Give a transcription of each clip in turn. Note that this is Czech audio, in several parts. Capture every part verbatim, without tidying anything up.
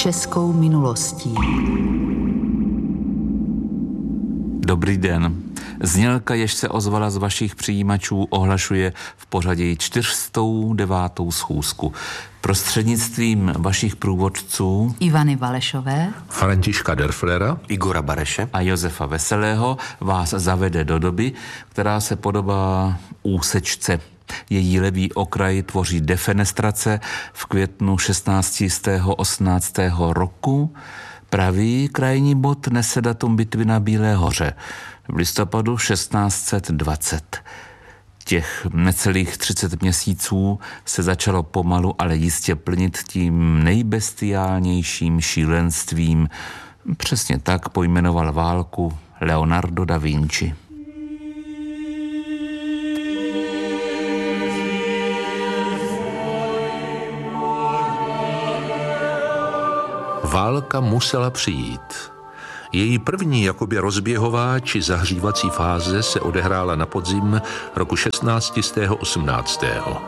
českou minulostí. Dobrý den. Znělka, jež se ozvala z vašich přijímačů, ohlašuje v pořadí čtyřstou devátou schůzku. Prostřednictvím vašich průvodců Ivany Valešové, Františka Derflera, Igora Bareše a Josefa Veselého vás zavede do doby, která se podobá úsečce. Její levý okraj tvoří defenestrace v květnu šestnáctého osmnáctého roku. Pravý krajní bod nese datum bitvy na Bílé hoře v listopadu šestnáct set dvacet. Těch necelých třicet měsíců se začalo pomalu, ale jistě plnit tím nejbestiálnějším šílenstvím. Přesně tak pojmenoval válku Leonardo da Vinci. Válka musela přijít. Její první jakoby rozběhová či zahřívací fáze se odehrála na podzim roku šestnáct set osmnáct.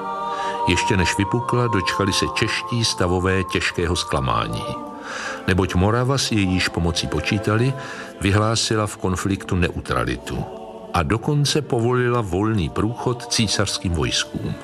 Ještě než vypukla, dočkali se čeští stavové těžkého zklamání. Neboť Morava, s jejíž pomocí počítali, vyhlásila v konfliktu neutralitu a dokonce povolila volný průchod císařským vojskům.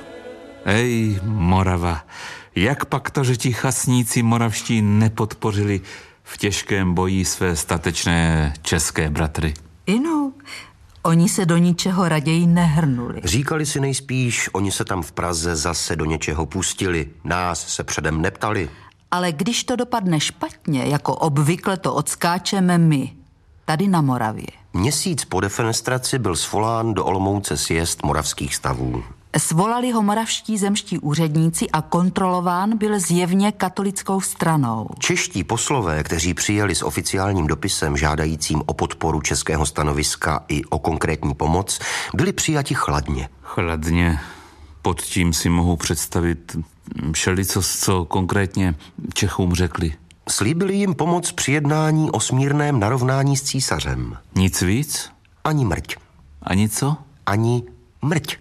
Ej, Morava, jak pak to, že ti chasníci moravští nepodpořili v těžkém boji své statečné české bratry? Inu, oni se do ničeho raději nehrnuli. Říkali si nejspíš, oni se tam v Praze zase do něčeho pustili. Nás se předem neptali. Ale když to dopadne špatně, jako obvykle to odskáčeme my, tady na Moravě. Měsíc po defenestraci byl svolán do Olomouce sjezd moravských stavů. Svolali ho moravští zemští úředníci a kontrolován byl zjevně katolickou stranou. Čeští poslové, kteří přijeli s oficiálním dopisem žádajícím o podporu českého stanoviska i o konkrétní pomoc, byli přijati chladně. Chladně. Pod tím si mohu představit všelico, co konkrétně Čechům řekli. Slíbili jim pomoc při jednání o smírném narovnání s císařem. Nic víc? Ani mrť. Ani co? Ani mrť.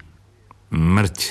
Mrť.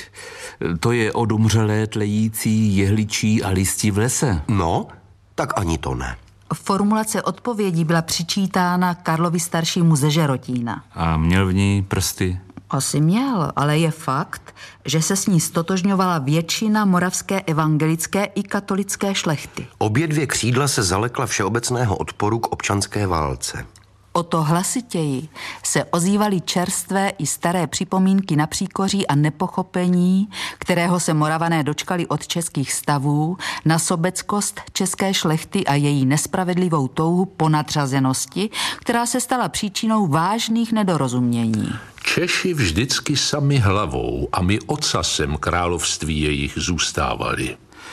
To je odumřelé tlející jehličí a listí v lese. No, tak ani to ne. Formulace odpovědí byla přičítána Karlovi staršímu ze Žerotína. A měl v ní prsty? Asi měl, ale je fakt, že se s ní stotožňovala většina moravské evangelické i katolické šlechty. Obě dvě křídla se zalekla všeobecného odporu k občanské válce. O to hlasitěji se ozývaly čerstvé i staré připomínky na příkoří a nepochopení, kterého se Moravané dočkali od českých stavů, na sobeckost české šlechty a její nespravedlivou touhu po nadřazenosti, která se stala příčinou vážných nedorozumění. Češi vždycky sami hlavou a my ocasem království jejich zůstávali.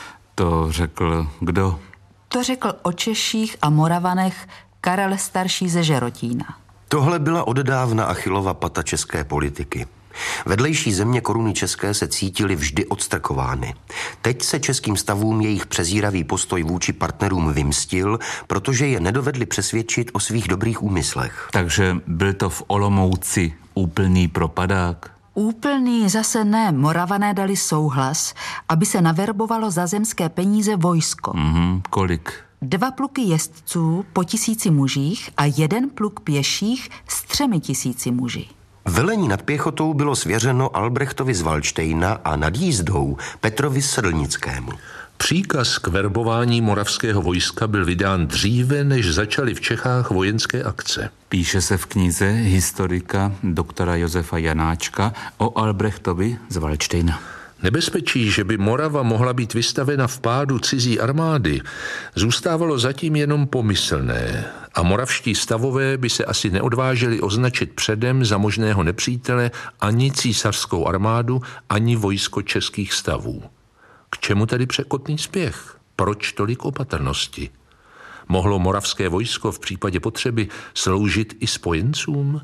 To řekl kdo? To řekl o Češích a Moravanech Karel starší ze Žerotína. Tohle byla odedávna Achillova pata české politiky. Vedlejší země koruny české se cítily vždy odstrkovány. Teď se českým stavům jejich přezíravý postoj vůči partnerům vymstil, protože je nedovedli přesvědčit o svých dobrých úmyslech. Takže byl to v Olomouci úplný propadák? Úplný zase ne. Moravané dali souhlas, aby se naverbovalo za zemské peníze vojsko. Mhm, kolik? Dva pluky jezdců po tisíci mužích a jeden pluk pěších s třemi tisíci muži. Velení nad pěchotou bylo svěřeno Albrechtovi z Valdštejna a nad jízdou Petrovi Sedlnickému. Příkaz k verbování moravského vojska byl vydán dříve, než začaly v Čechách vojenské akce. Píše se v knize historika doktora Josefa Janáčka o Albrechtovi z Valdštejna. Nebezpečí, že by Morava mohla být vystavena v pádu cizí armády, zůstávalo zatím jenom pomyslné a moravští stavové by se asi neodvážili označit předem za možného nepřítele ani císařskou armádu, ani vojsko českých stavů. K čemu tedy překotný spěch? Proč tolik opatrnosti? Mohlo moravské vojsko v případě potřeby sloužit i spojencům?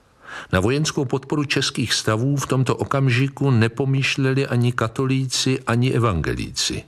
Na vojenskou podporu českých stavů v tomto okamžiku nepomýšleli ani katolíci, ani evangelíci.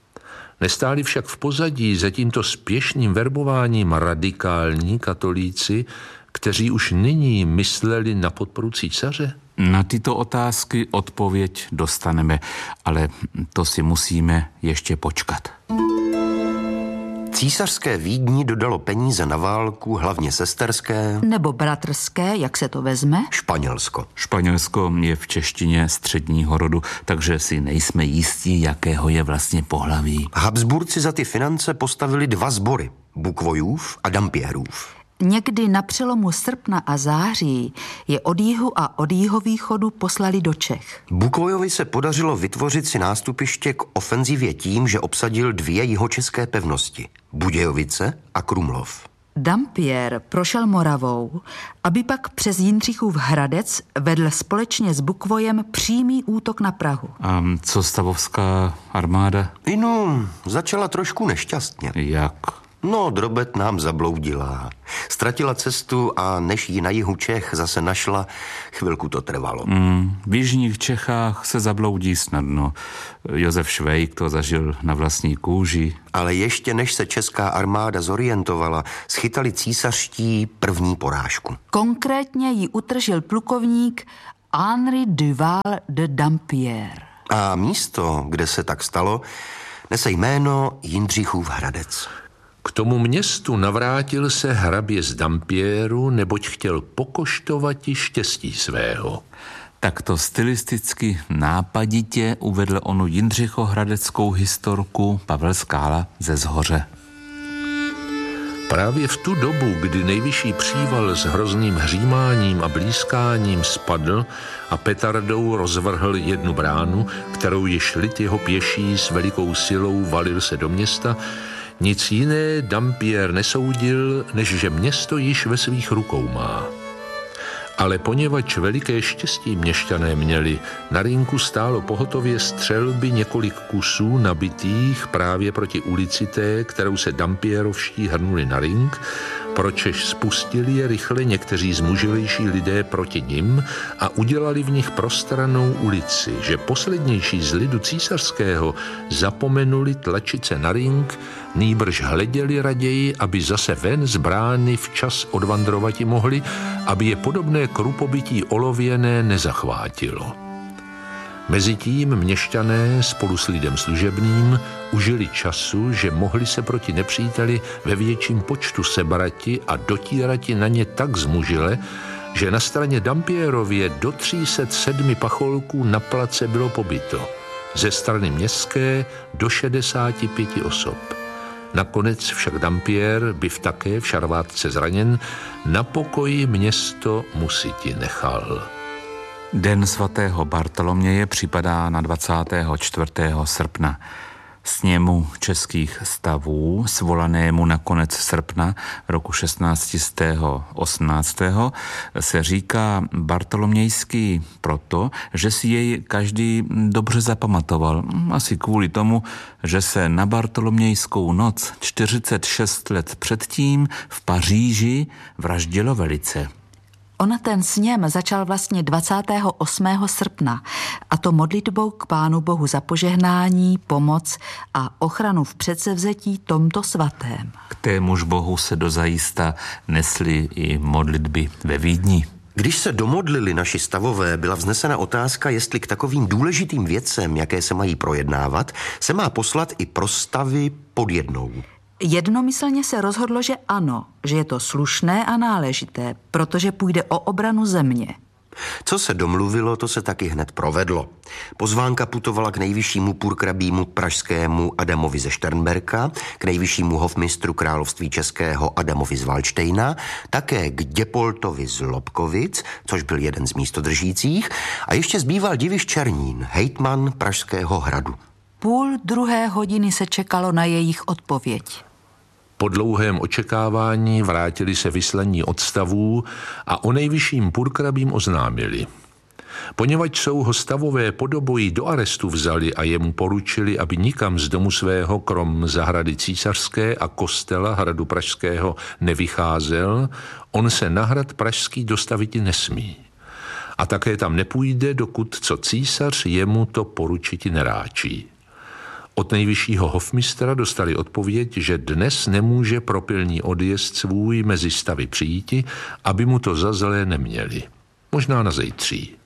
Nestáli však v pozadí za tímto spěšným verbováním radikální katolíci, kteří už nyní mysleli na podporu císaře? Na tyto otázky odpověď dostaneme, ale to si musíme ještě počkat. Císařské Vídni dodalo peníze na válku, hlavně sesterské. Nebo bratrské, jak se to vezme? Španělsko. Španělsko je v češtině středního rodu, takže si nejsme jistí, jakého je vlastně pohlaví. Habsburci za ty finance postavili dva sbory, Bukvojův a Dampierův. Někdy na přelomu srpna a září je od jihu a od jihovýchodu poslali do Čech. Bukvojovi se podařilo vytvořit si nástupiště k ofenzivě tím, že obsadil dvě jihočeské pevnosti, Budějovice a Krumlov. Dampier prošel Moravou, aby pak přes Jindřichův Hradec vedl společně s Bukvojem přímý útok na Prahu. A co stavovská armáda? Inu, začala trošku nešťastně. Jak? No, Drobet nám zabloudila. Ztratila cestu a než ji na jihu Čech zase našla, chvilku to trvalo. Mm, v jižních Čechách se zabloudí snadno. Josef Švejk to zažil na vlastní kůži. Ale ještě než se česká armáda zorientovala, schytali císařští první porážku. Konkrétně ji utržil plukovník Henri Duval de Dampierre. A místo, kde se tak stalo, nese jméno Jindřichův Hradec. K tomu městu navrátil se hrabě z Dampieru, neboť chtěl pokoštovati štěstí svého. Takto stylisticky nápaditě uvedl onu jindřichohradeckou historku Pavel Skála ze Zhoře. Právě v tu dobu, kdy nejvyšší příval s hrozným hřímáním a blízkáním spadl a petardou rozvrhl jednu bránu, kterou již lid jeho pěší s velikou silou valil se do města, nic jiné Dampierre nesoudil, než že město již ve svých rukou má. Ale poněvadž veliké štěstí měšťané měli, na rynku stálo pohotově střelby několik kusů nabitých právě proti ulici té, kterou se Dampierovští hrnuli na rynk, pročež spustili je rychle někteří zmužilejší lidé proti nim a udělali v nich prostrannou ulici, že poslednější z lidu císařského zapomenuli tlačit se na rynk, nýbrž hleděli raději, aby zase ven z brány včas odvandrovati mohli, aby je podobné krupobytí olověné nezachvátilo. Mezitím měšťané spolu s lidem služebným užili času, že mohli se proti nepříteli ve větším počtu sebrati a dotírati na ně tak zmužile, že na straně Dampierově do tří set sedmi pacholků na place bylo pobyto. Ze strany městské do šedesáti pěti osob. Nakonec však Dampierre, byv také v šarvátce zraněn, na pokoji město musiti nechal. Den svatého Bartoloměje připadá na dvacátého čtvrtého srpna. Sněmu českých stavů, svolanému na konec srpna roku šestnáct osmnáct, se říká bartolomějský proto, že si jej každý dobře zapamatoval. Asi kvůli tomu, že se na bartolomějskou noc čtyřicet šest let předtím v Paříži vraždilo velice. On ten sněm začal vlastně dvacátého osmého srpna, a to modlitbou k Pánu Bohu za požehnání, pomoc a ochranu v předsevzetí tomto svatém. K témuž Bohu se dozajista nesly i modlitby ve Vídni. Když se domodlili naši stavové, byla vznesena otázka, jestli k takovým důležitým věcem, jaké se mají projednávat, se má poslat i prostavy pod jednou. Jednomyslně se rozhodlo, že ano, že je to slušné a náležité, protože půjde o obranu země. Co se domluvilo, to se taky hned provedlo. Pozvánka putovala k nejvyššímu purkrabímu pražskému Adamovi ze Šternberka, k nejvyššímu hofmistru království českého Adamovi z Valdštejna, také k Děpoltovi z Lobkovic, což byl jeden z místodržících, a ještě zbýval Diviš Černín, hejtman Pražského hradu. Půl druhé hodiny se čekalo na jejich odpověď. Po dlouhém očekávání vrátili se vyslaní odstavů a o nejvyšším purkrabím oznámili. Poněvadž jsou ho stavové podobojí do arestu vzali a jemu poručili, aby nikam z domu svého krom zahrady císařské a kostela hradu pražského nevycházel, on se na hrad pražský dostaviti nesmí. A také tam nepůjde, dokud co císař jemu to poručiti neráčí. Od nejvyššího hofmistra dostali odpověď, že dnes nemůže pro pilný odjezd svůj mezi stavy přijíti, aby mu to za zlé neměli. Možná na zejtří.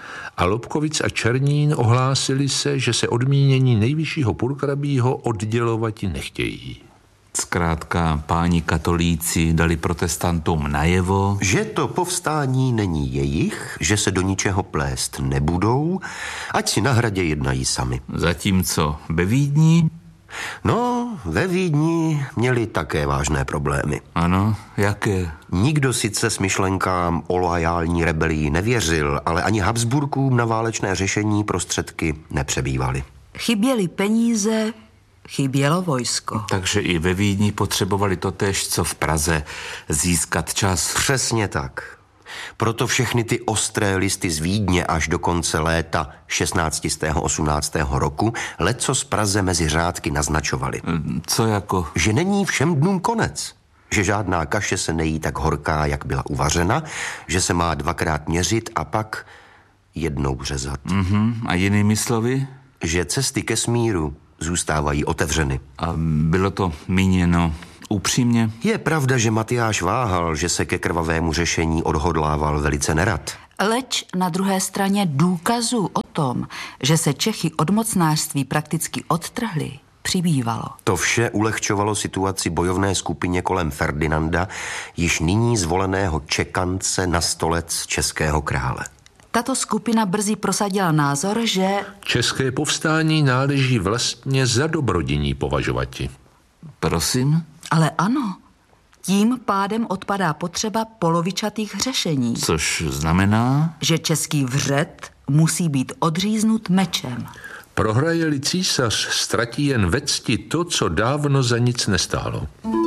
A Lobkovic a Černín ohlásili se, že se odmínění nejvyššího purkrabího oddělovati nechtějí. Zkrátka páni katolíci dali protestantům najevo, že to povstání není jejich, že se do ničeho plést nebudou, ať si na hradě jednají sami. Zatímco ve Vídni... No, ve Vídni měli také vážné problémy. Ano, jaké? Nikdo sice s myšlenkám o loajální rebelii nevěřil, ale ani Habsburkům na válečné řešení prostředky nepřebývaly. Chyběly peníze, chybělo vojsko. Takže i ve Vídni potřebovali totéž, co v Praze, získat čas. Přesně tak. Proto všechny ty ostré listy z Vídně až do konce léta šestnáctého osmnáctého roku leco z Praze mezi řádky naznačovali. Co jako? Že není všem dnům konec. Že žádná kaše se nejí tak horká, jak byla uvařena, že se má dvakrát měřit a pak jednou řezat. Mm-hmm. A jinými slovy? Že cesty ke smíru zůstávají otevřeny. A bylo to míněno upřímně? Je pravda, že Matyáš váhal, že se ke krvavému řešení odhodlával velice nerad. Leč na druhé straně důkazů o tom, že se Čechy od mocnářství prakticky odtrhli, přibývalo. To vše ulehčovalo situaci bojovné skupině kolem Ferdinanda, již nyní zvoleného čekance na stolec českého krále. Tato skupina brzy prosadila názor, že... České povstání náleží vlastně za dobrodiní považovati. Prosím? Ale ano, tím pádem odpadá potřeba polovičatých řešení. Což znamená? Že český vřet musí být odříznut mečem. Prohraje-li císař, ztratí jen ve cti to, co dávno za nic nestálo.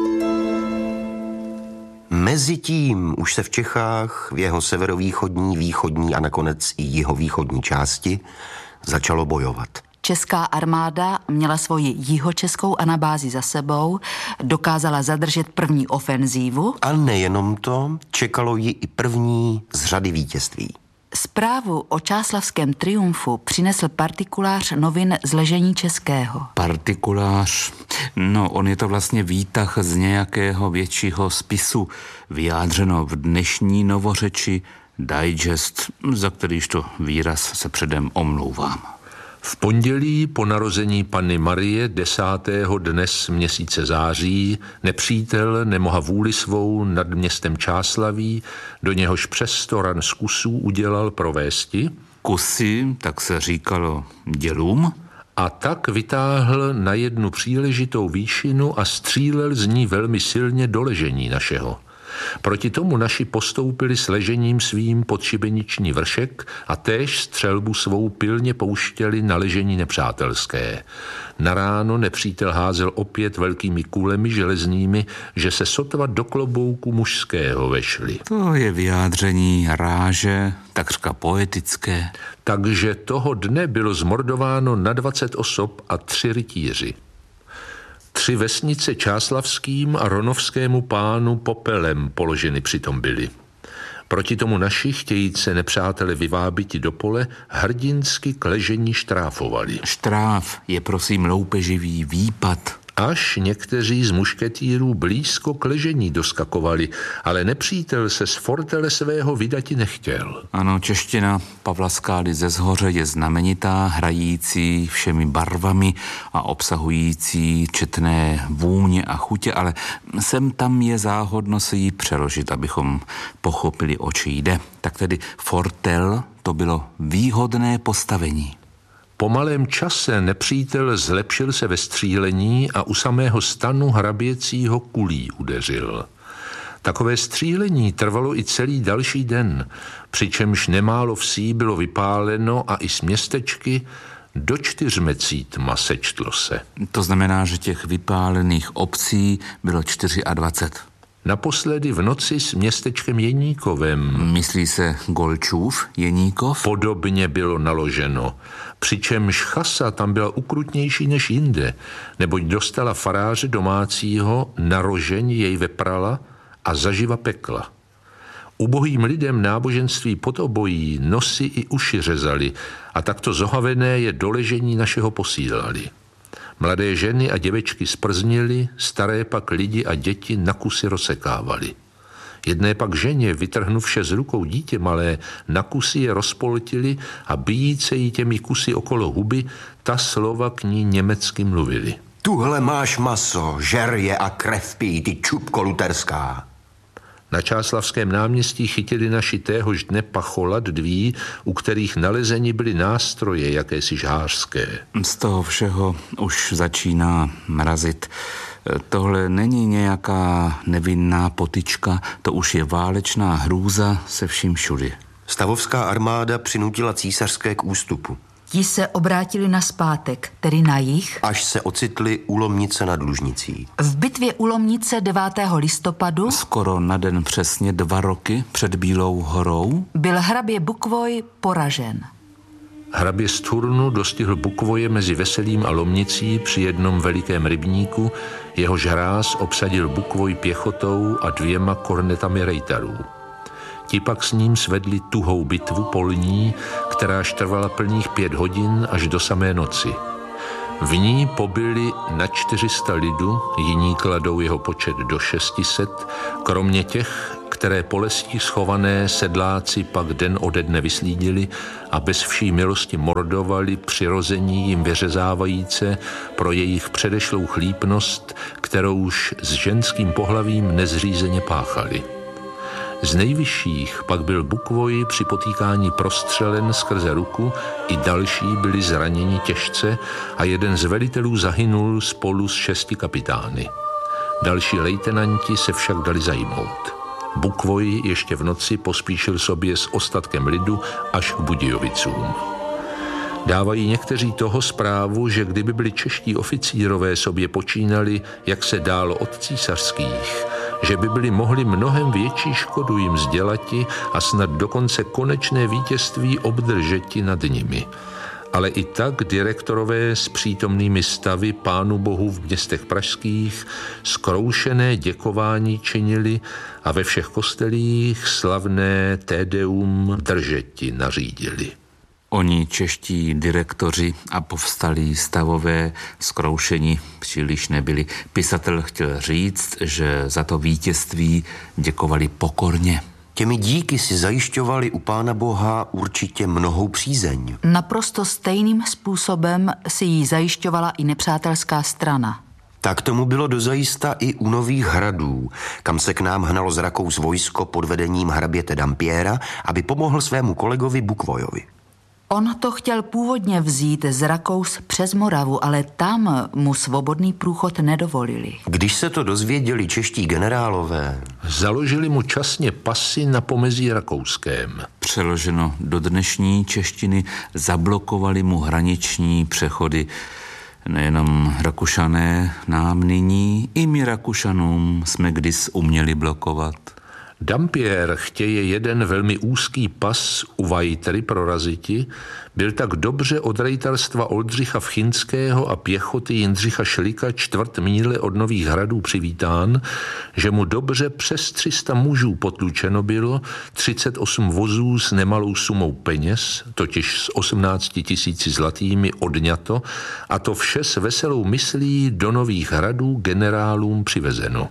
Mezitím už se v Čechách, v jeho severovýchodní, východní a nakonec i jihovýchodní části začalo bojovat. Česká armáda měla svoji jihočeskou anabázi za sebou, dokázala zadržet první ofenzívu. A nejenom to, čekalo ji i první z řady vítězství. Zprávu o čáslavském triumfu přinesl partikulář novin z Ležení českého. Partikulář? No, on je to vlastně výtah z nějakého většího spisu, vyjádřeno v dnešní novořeči digest, za kterýž to výraz se předem omlouvám. V pondělí po narození Panny Marie desátého dnes měsíce září nepřítel nemoha vůli svou nad městem Čáslaví, do něhož přes sto ran z kusů udělal provésti. Kusy, tak se říkalo dělům. A tak vytáhl na jednu příležitou výšinu a střílel z ní velmi silně do ležení našeho. Proti tomu naši postoupili s ležením svým pod šibeniční vršek a též střelbu svou pilně pouštěli na ležení nepřátelské. Na ráno nepřítel házel opět velkými kulemi železnými, že se sotva do klobouku mužského vešli. To je vyjádření ráže, takřka poetické. Takže toho dne bylo zmordováno na dvacet osob a tři rytíři. Tři vesnice čáslavským a ronovskému pánu popelem položeny přitom byly. Proti tomu naši, chtějíce nepřátele vyvábiti do pole, hrdinsky k ležení štráfovali. Štráf je prosím loupeživý výpad. Až někteří z mušketýrů blízko k ležení doskakovali, ale nepřítel se z fortele svého vydati nechtěl. Ano, čeština Pavla Skály ze Zhoře je znamenitá, hrající všemi barvami a obsahující četné vůně a chutě, ale sem tam je záhodno se jí přeložit, abychom pochopili, o čí jde. Tak tedy fortel to bylo výhodné postavení. Po malém čase nepřítel zlepšil se ve střílení a u samého stanu hraběcího kulí udeřil. Takové střílení trvalo i celý další den, přičemž nemálo vsí bylo vypáleno a i z městečky do čtyřmecítma sečtlo se. To znamená, že těch vypálených obcí bylo dvacet čtyři. Naposledy v noci s městečkem Jeníkovem. Myslí se Golčův, Jeníkov? Podobně bylo naloženo. Přičemž chasa tam byla ukrutnější než jinde, neboť dostala faráře domácího, na rožeň jej veprala a zaživa pekla. Ubohým lidem náboženství podobojí nosy i uši řezali a takto zohavené je do ležení našeho posílali. Mladé ženy a děvečky sprznili, staré pak lidi a děti na kusy rozsekávali. Jedné pak ženě, vytrhnuvše z rukou dítě malé, na kusy je rozpoltili a bijíce jí těmi kusy okolo huby, ta slova k ní německy mluvili. Tuhle máš maso, žer je a krev pij, ty čupko luterská. Na Čáslavském náměstí chytili naši téhož dne pacholat dví, u kterých nalezeni byly nástroje jakési žhářské. Z toho všeho už začíná mrazit. Tohle není nějaká nevinná potyčka, to už je válečná hrůza se vším všudy. Stavovská armáda přinutila císařské k ústupu. Ti se obrátili nazpátek, tedy na jih, až se ocitli u Lomnice nad Lužnicí. V bitvě u Lomnice devátého listopadu, skoro na den přesně dva roky před Bílou horou, byl hrabě Bukvoj poražen. Hrabě z Turnu dostihl Bukvoje mezi Veselým a Lomnicí při jednom velikém rybníku, jehož hráz obsadil Bukvoj pěchotou a dvěma kornetami rejtarů. Ti pak s ním svedli tuhou bitvu polní, kteráž trvala plných pět hodin až do samé noci. V ní pobyli na čtyři sta lidu, jiní kladou jeho počet do šesti set, kromě těch, které po lesích schované sedláci pak den ode dne vyslídili a bez vší milosti mordovali přirození jim vyřezávajíce pro jejich předešlou chlípnost, kterou už s ženským pohlavím nezřízeně páchali. Z nejvyšších pak byl Bukvoj při potýkání prostřelen skrze ruku, i další byli zraněni těžce a jeden z velitelů zahynul spolu s šesti kapitány. Další lejtenanti se však dali zajmout. Bukvoj ještě v noci pospíšil sobě s ostatkem lidu až k Budějovicům. Dávají někteří toho zprávu, že kdyby byli čeští oficírové sobě počínali, jak se dálo od císařských, že by byli mohli mnohem větší škodu jim sdělati a snad dokonce konečné vítězství obdržeti nad nimi. Ale i tak direktorové s přítomnými stavy Pánu Bohu v městech pražských zkroušené děkování činili a ve všech kostelích slavné tédeum držeti nařídili. Oni čeští direktoři a povstalí stavové zkroušení příliš nebyli. Pisatel chtěl říct, že za to vítězství děkovali pokorně. Těmi díky si zajišťovali u Pána Boha určitě mnohou přízeň. Naprosto stejným způsobem si ji zajišťovala i nepřátelská strana. Tak tomu bylo dozajista i u Nových Hradů, kam se k nám hnalo z Rakous vojsko pod vedením hraběte Dampiera, aby pomohl svému kolegovi Bukvojovi. On to chtěl původně vzít z Rakous přes Moravu, ale tam mu svobodný průchod nedovolili. Když se to dozvěděli čeští generálové, založili mu časně pasy na pomezí rakouském. Přeloženo do dnešní češtiny, zablokovali mu hraniční přechody. Nejenom Rakušané nám nyní, i my Rakušanům jsme kdys uměli blokovat. Dampier chtěje jeden velmi úzký pas u Vajtry proraziti, byl tak dobře od rejtarstva Oldřicha Vchinského a pěchoty Jindřicha Šlika čtvrt míle od Nových Hradů přivítán, že mu dobře přes tři sta mužů potlučeno bylo, třicet osm vozů s nemalou sumou peněz, totiž s osmnácti tisíci zlatými odňato, a to vše s veselou myslí do Nových Hradů generálům přivezeno.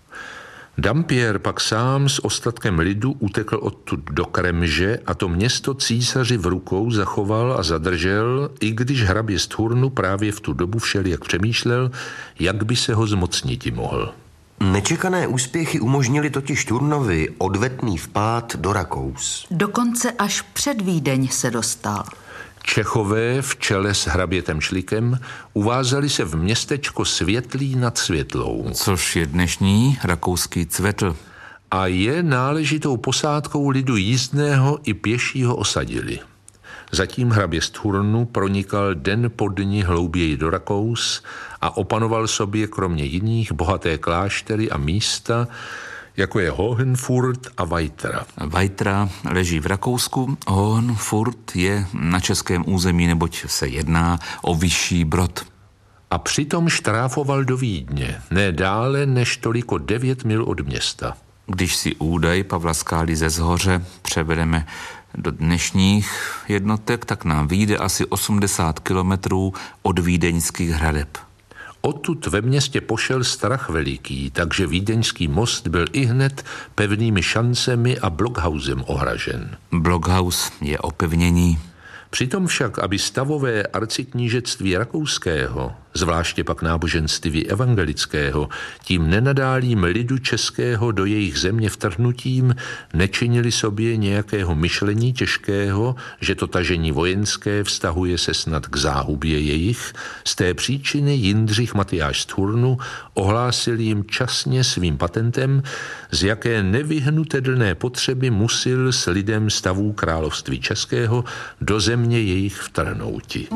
Dampier pak sám s ostatkem lidu utekl odtud do Kremže a to město císaři v rukou zachoval a zadržel, i když hrabě z Turnu právě v tu dobu všelijak přemýšlel, jak by se ho zmocniti mohl. Nečekané úspěchy umožnili totiž Turnovi odvetný vpád do Rakous. Dokonce až před Vídeň se dostal. Čechové v čele s hrabětem Šlikem uvázali se v městečko Světlí nad Světlou. Což je dnešní rakouský Cvetl. A je náležitou posádkou lidu jízdného i pěšího osadili. Zatím hrabě z Turnu pronikal den po dni hlouběji do Rakous a opanoval sobě kromě jiných bohaté kláštery a místa, jako je Hohenfurt a Vajtra. Vajtra leží v Rakousku, Hohenfurt je na českém území, neboť se jedná o vyšší Brod. A přitom štráfoval do Vídně, ne dále než toliko devět mil od města. Když si údaj Pavla Skály ze Zhoře převedeme do dnešních jednotek, tak nám vyjde asi osmdesát kilometrů od vídeňských hradeb. Odtud ve městě pošel strach veliký, takže vídeňský most byl ihned pevnými šancemi a blockhausem ohražen. Blockhaus je opevnění. Přitom však, aby stavové arciknížectví rakouského, zvláště pak náboženství evangelického, tím nenadálým lidu českého do jejich země vtrhnutím nečinili sobě nějakého myšlení těžkého, že to tažení vojenské vztahuje se snad k záhubě jejich, z té příčiny Jindřich Matyáš z Thurnu ohlásil jim časně svým patentem, z jaké nevyhnutelné potřeby musil s lidem stavů království českého do země jejich vtrhnouti.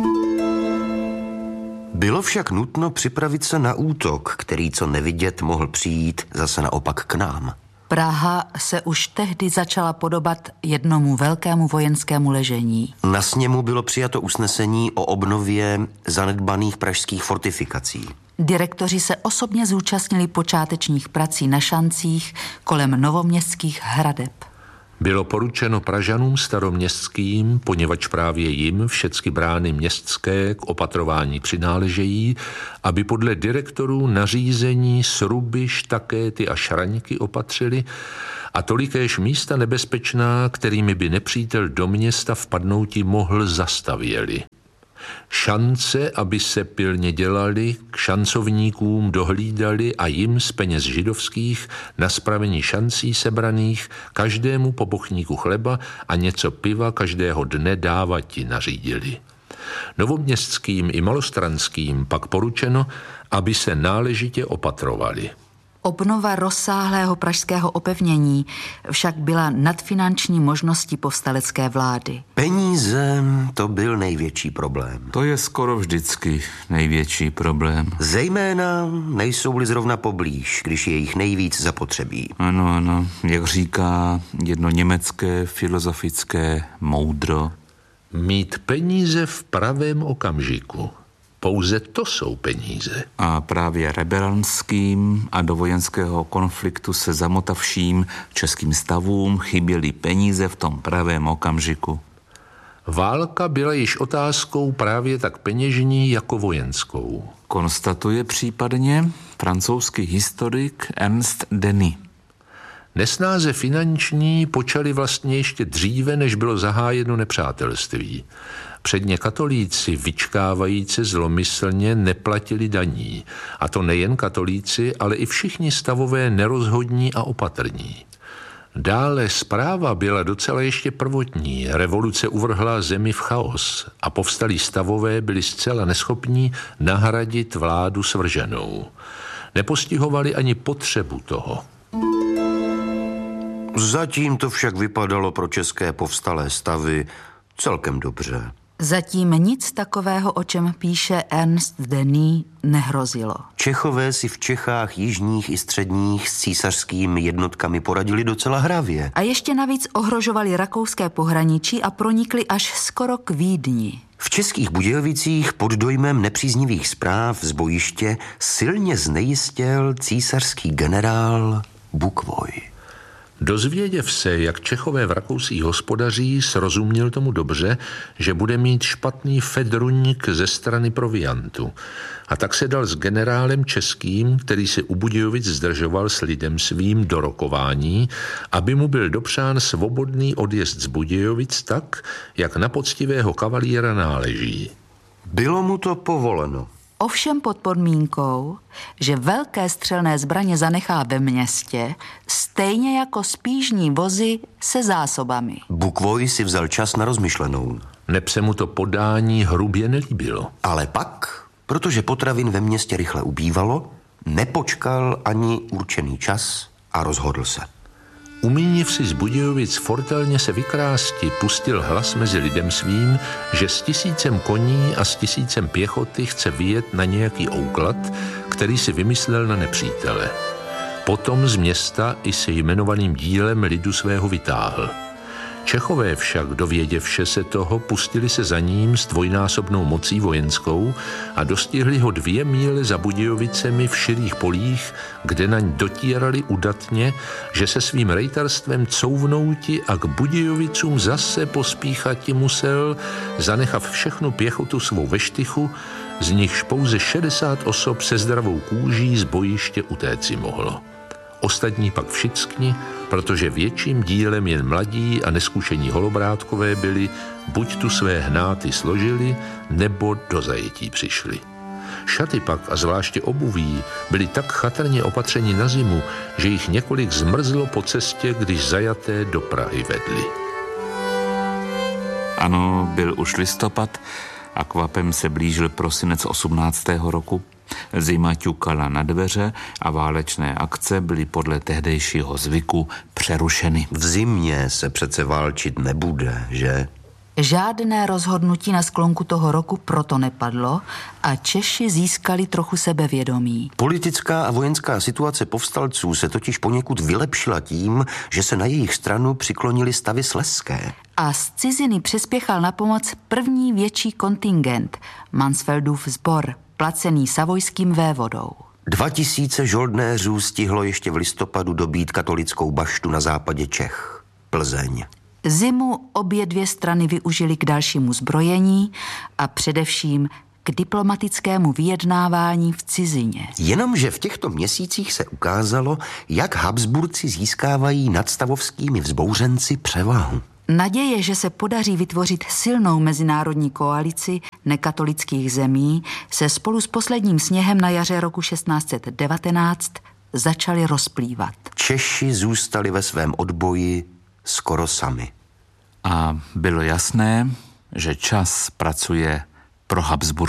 Bylo však nutno připravit se na útok, který co nevidět mohl přijít zase naopak k nám. Praha se už tehdy začala podobat jednomu velkému vojenskému ležení. Na sněmu bylo přijato usnesení o obnově zanedbaných pražských fortifikací. Direktoři se osobně zúčastnili počátečních prací na šancích kolem novoměstských hradeb. Bylo poručeno Pražanům staroměstským, poněvadž právě jim všecky brány městské k opatrování přináležejí, aby podle direktorů nařízení sruby, štakéty a šraňky opatřili a tolikéž místa nebezpečná, kterými by nepřítel do města vpadnouti mohl, zastavěli. Šance, aby se pilně dělali, k šancovníkům dohlídali a jim z peněz židovských na spravení šancí sebraných každému po bochníku chleba a něco piva každého dne dávati nařídili. Novoměstským i malostranským pak poručeno, aby se náležitě opatrovali. Obnova rozsáhlého pražského opevnění však byla nad finanční možností povstalecké vlády. Peníze, to byl největší problém. To je skoro vždycky největší problém. Zejména nejsou-li zrovna poblíž, když je jich nejvíc zapotřebí. Ano, ano, jak říká jedno německé filozofické moudro. Mít peníze v pravém okamžiku. Pouze to jsou peníze. A právě rebelským a do vojenského konfliktu se zamotavším českým stavům chyběly peníze v tom pravém okamžiku. Válka byla již otázkou právě tak peněžní jako vojenskou. Konstatuje případně francouzský historik Ernst Denis. Nesnáze finanční počaly vlastně ještě dříve, než bylo zahájeno nepřátelství. Předně katolíci, vyčkávajíce zlomyslně, neplatili daní. A to nejen katolíci, ale i všichni stavové nerozhodní a opatrní. Dále zpráva byla docela ještě prvotní. Revoluce uvrhla zemi v chaos a povstalí stavové byli zcela neschopní nahradit vládu svrženou. Nepostihovali ani potřebu toho. Zatím to však vypadalo pro české povstalé stavy celkem dobře. Zatím nic takového, o čem píše Ernst Denis, nehrozilo. Čechové si v Čechách jižních i středních s císařskými jednotkami poradili docela hravě. A ještě navíc ohrožovali rakouské pohraničí a pronikli až skoro k Vídni. V Českých Budějovicích pod dojmem nepříznivých zpráv z bojiště silně znejistěl císařský generál Bukvoj. Dozvěděv se, jak Čechové v Rakousích hospodaří, srozuměl tomu dobře, že bude mít špatný fedruník ze strany proviantu. A tak se dal s generálem českým, který se u Budějovic zdržoval s lidem svým do rokování, aby mu byl dopřán svobodný odjezd z Budějovic tak, jak na poctivého kavalíra náleží. Bylo mu to povoleno. Ovšem pod podmínkou, že velké střelné zbraně zanechá ve městě, stejně jako spížní vozy se zásobami. Bukvoj si vzal čas na rozmyšlenou. Neb se mu to podání hrubě nelíbilo. Ale pak, protože potravin ve městě rychle ubývalo, nepočkal ani určený čas a rozhodl se. Umíniv si z Budějovic fortelně se vykrásti, pustil hlas mezi lidem svým, že s tisícem koní a s tisícem pěchoty chce vyjet na nějaký ouklad, který si vymyslel na nepřítele. Potom z města i se jmenovaným dílem lidu svého vytáhl. Čechové však, dověděvše se toho, pustili se za ním s dvojnásobnou mocí vojenskou a dostihli ho dvě míle za Budějovicemi v širých polích, kde naň dotírali udatně, že se svým rejtarstvem couvnouti a k Budějovicům zase pospíchati musel, zanechav všechnu pěchotu svou ve štychu, z nichž pouze šedesát osob se zdravou kůží z bojiště utéci mohlo. Ostatní pak všichni, protože větším dílem jen mladí a neskušení holobrátkové byli, Buď tu své hnáty složili, nebo do zajetí přišli. Šaty pak a zvláště obuví byli tak chatrně opatřeni na zimu, že jich několik zmrzlo po cestě, když zajaté do Prahy vedli. Ano, byl už listopad a kvapem se blížil prosinec osmnáctého roku. Zima ťukala na dveře a válečné akce byly podle tehdejšího zvyku přerušeny. V zimě se přece válčit nebude, že? Žádné rozhodnutí na sklonku toho roku proto nepadlo a Češi získali trochu sebevědomí. Politická a vojenská situace povstalců se totiž poněkud vylepšila tím, že se na jejich stranu přiklonili stavy slezské. A z ciziny přispěchal na pomoc první větší kontingent, Mansfeldův sbor, placený savojským vévodou. Dva tisíce žoldnéřů stihlo ještě v listopadu dobít katolickou baštu na západě Čech, Plzeň. Zimu obě dvě strany využili k dalšímu zbrojení a především k diplomatickému vyjednávání v cizině. Jenomže v těchto měsících se ukázalo, jak Habsburci získávají nad stavovskými vzbouřenci převahu. Naděje, že se podaří vytvořit silnou mezinárodní koalici nekatolických zemí, se spolu s posledním sněhem na jaře roku šestnáct set devatenáct začaly rozplývat. Češi zůstali ve svém odboji skoro sami. A bylo jasné, že čas pracuje pro Habsburky.